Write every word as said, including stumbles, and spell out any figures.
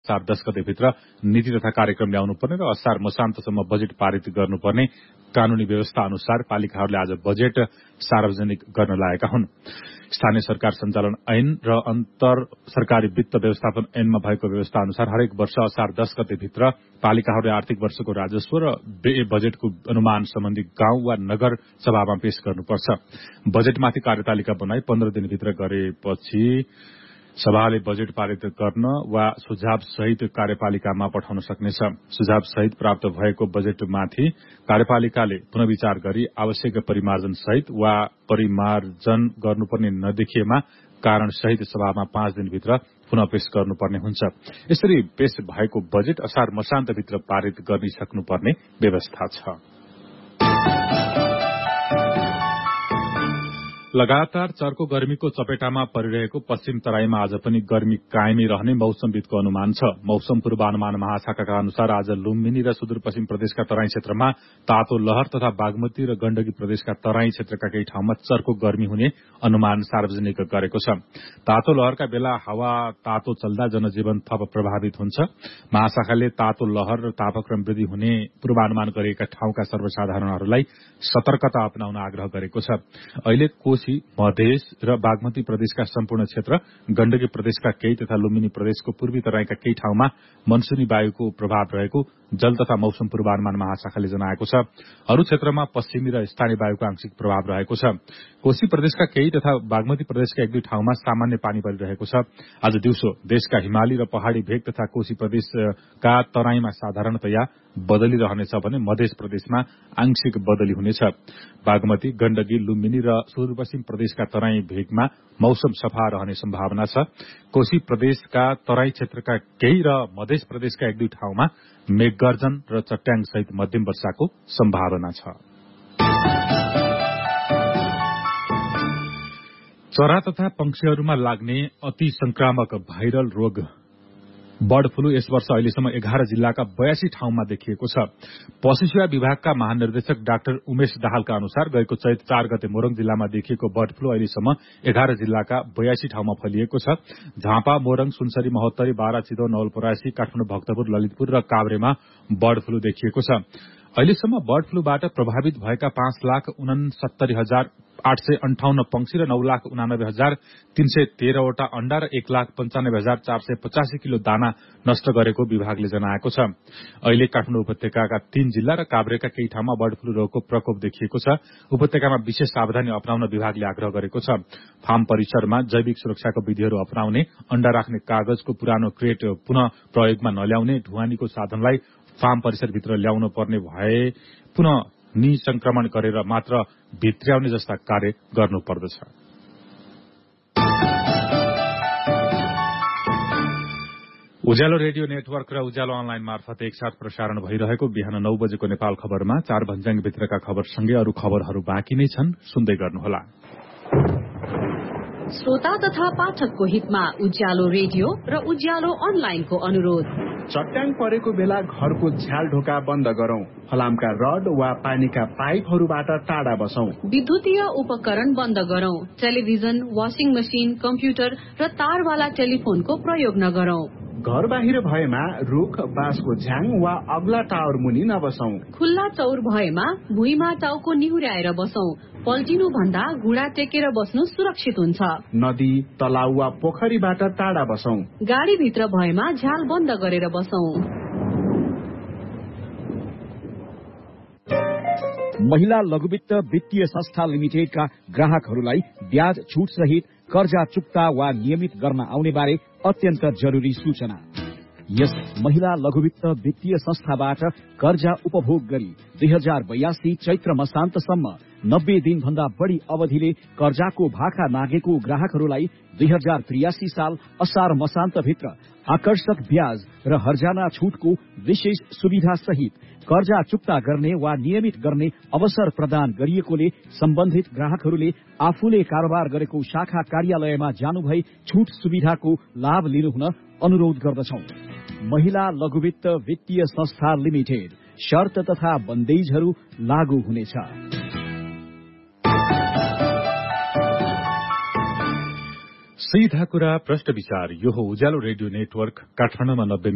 असार दस गतेभित्र नीति तथा कार्यक्रम ल्याउनुपर्ने र असार मसान्तसम्म बजेट पारित गर्नुपर्ने कानूनी व्यवस्था अनुसार पालिकाहरूले आज बजेट सार्वजनिक गर्न लागेका हुन्। स्थानीय सरकार सञ्चालन ऐन र अन्तर सरकारी वित्त व्यवस्थापन ऐनमा भएको व्यवस्था अनुसार हरेक वर्ष असार दस गतेभित्र पालिकाहरूले आर्थिक वर्षको राजस्व र व्यय बजेटको अनुमान सम्बन्धी गाउँ वा नगर सभामा पेश गर्नुपर्छ। बजेटमाथि कार्यतालिका बनाई पन्ध्र दिनभित्र गरेपछि सभाले बजेट पारित गर्न वा सुझाव सहित कार्यपालिकामा पठाउन सक्नेछ। सुझाव सहित प्राप्त भएको बजेटमाथि कार्यपालिकाले पुनर्विचार गरी आवश्यक परिमार्जन सहित वा परिमार्जन गर्नुपर्ने नदेखिएमा कारण सहित सभामा पाँच दिनभित्र पुनः पेश गर्नुपर्ने हुन्छ। यसरी पेश भएको बजेट असार मसान्तभित्र पारित गरिसक्नुपर्ने व्यवस्था छ। लगातार चर्को गर्मीको चपेटामा परिरहेको पश्चिम तराईमा आज पनि गर्मी कायमै रहने मौसमविदको अनुमान छ। मौसम पूर्वानुमान महाशाखाका अनुसार आज लुम्बिनी र सुदूरपश्चिम प्रदेशका तराई क्षेत्रमा तातो लहर तथा बागमती र गण्डकी प्रदेशका तराई क्षेत्रका केही ठाउँमा चर्को गर्मी हुने अनुमान सार्वजनिक गरेको छ। तातो लहरका बेला हावा तातो चल्दा जनजीवन थप प्रभावित हुन्छ। महाशाखाले तातो लहर र तापक्रम वृद्धि हुने पूर्वानुमान गरिएका ठाउँका सर्वसाधारणहरूलाई सतर्कता अपनाउन आग्रह गरेको छ। अहिले कोशी मधेस र बागमती प्रदेशका सम्पूर्ण क्षेत्र, गण्डकी प्रदेशका केही तथा लुम्बिनी प्रदेशको पूर्वी तराईका केही ठाउँमा मनसुनी वायुको प्रभाव रहेको जल तथा मौसम पूर्वानुमान महाशाखाले जनाएको छ। अरू क्षेत्रमा पश्चिमी र स्थानीय वायुको आंशिक प्रभाव रहेको छ। कोशी प्रदेशका केही तथा बागमती प्रदेशका एक दुई ठाउँमा सामान्य पानी परिरहेको छ। आज दिउँसो देशका हिमाली र पहाड़ी भेग तथा कोशी प्रदेशका तराईमा साधारणतया बदली रहनेछ भने मध्य प्रदेशमा आंशिक बदली हुनेछ। बागमती, गण्डकी, लुम्बिनी र सुदूरपश्चिम प्रदेशका तराई भेगमा मौसम सफा रहने सम्भावना छ। कोशी प्रदेशका तराई क्षेत्रका केही र मध्य प्रदेशका एक दुई ठाउँमा मेघगर्जन र चट्याङ सहित मध्यम वर्षाको सम्भावना छ। चरा तथा पंक्षीहरूमा लाग्ने अति संक्रामक भाइरल रोग बर्ड फ्लू यस वर्ष अहिलेसम्म एघार जिल्लाका बयासी ठाउँमा देखिएको छ। पशु सेवा विभागका महानिर्देशक डाक्टर उमेश दाहालका अनुसार गएको चैत चार गते मोरङ जिल्लामा देखिएको बर्ड फ्लू अहिलेसम्म एघार जिल्लाका बयासी ठाउँमा फैलिएको छ। झापा, मोरङ, सुनसरी, महोत्तरी, बारा, चितवन, नवलपरासी, काठमाडौँ, भक्तपुर, ललितपुर र काभ्रेमा बर्ड फ्लू देखिएको छ। अहिलेसम्म बर्ड फ्लूबाट प्रभावित भएका पाँच लाख उनसत्तरी हजार आठ सय अन्ठाउन्न पंक्षी र नौ लाख उनानब्बे हजार तीन सय तेह्रवटा अण्डा र एक लाख पञ्चानब्बे हजार चार सय पचासी किलो दाना नष्ट गरेको विभागले जनाएको छ। अहिले काठमाडौँ उपत्यकाका तीन जिल्ला र काभ्रेका केही ठाउँमा बर्ड फ्लू रोगको प्रकोप देखिएको छ। उपत्यकामा विशेष सावधानी अपनाउन विभागले आग्रह गरेको छ। फार्म परिसरमा जैविक सुरक्षाको विधिहरू अपनाउने, अण्डा राख्ने कागजको पुरानो क्रेट पुनः प्रयोगमा नल्याउने, ढुवानीको साधनलाई फार्म परिसरभित्र ल्याउन पर्ने भए पुनः निसंक्रमण गरेर मात्र भित्र्याउने जस्ता कार्य गर्नुपर्दछ। उज्यालो रेडियो नेटवर्क र उज्यालो अनलाइन मार्फत एकसाथ प्रसारण भइरहेको बिहान नौ बजेको नेपाल खबरमा चार भन्ज्याङभित्रका खबरसँगै अरू खबरहरू बाँकी नै छन्, सुन्दै गर्नुहोला। श्रोता तथा पाठकको हितमा उज्यालो रेडियो र उज्यालो अनलाइनको अनुरोध। चट्याङ परेको बेला घरको झ्याल ढोका बन्द गरौं। फलामका रड वा पानीका पाइपहरूबाट टाढा बसौं। विद्युतीय उपकरण बन्द गरौं। टेलिभिजन, वाशिङ मशिन, कम्प्युटर र तारवाला टेलिफोनको प्रयोग नगरौं। घर बाहिर भएमा रुख, बाँसको झ्याङ वा अग्ला टावर मुनि नबसौं। खुल्ला चौर भएमा भुइँमा टाउको निहुर्याएर बसौं। पल्टिनु भन्दा घुँडा टेकेर बस्नु सुरक्षित हुन्छ। नदी, तलाउ वा पोखरीबाट टाढा बसौं। गाडीभित्र भएमा झ्याल बन्द गरेर बसौं। महिला लघुवित्त वित्तीय संस्था लिमिटेडका ग्राहकहरूलाई ब्याज छुट सहित कर्जा चुक्ता वा नियमित गर्न आउने बारे अत्यन्त जरुरी सूचना। यस महिला लघुवित्त वित्तीय संस्थाबाट कर्जा उपभोग गरी दुई हजार बयासी चैत्र मसान्तसम्म नब्बे दिन भन्दा बढ़ी अवधिले कर्जाको भाका नागेको ग्राहकहरूलाई दुई हजार त्रियासी साल असार मसान्तभित्र आकर्षक ब्याज र हर्जाना छुटको विशेष सुविधा सहित कर्जा चुक्ता गर्ने वा नियमित गर्ने अवसर प्रदान गरिएकोले सम्बन्धित ग्राहकहरूले आफूले कारोबार गरेको शाखा कार्यालयमा जानुभई छुट सुविधाको लाभ लिनुहुन अनुरोध गर्दछौं। महिला लघुवित्त वित्तीय संस्था लिमिटेड। शर्त तथा बन्देजहरू लागू हुनेछ। सीधा कुरा प्रश्न विचार। यो हो उज्यालो रेडियो नेटवर्क काठमाडौँमा नब्बे